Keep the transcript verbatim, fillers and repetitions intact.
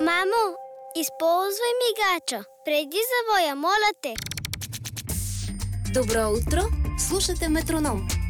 Мамо, използвай мигача преди завоя, моля те. Добро утро! Слушате Метроном,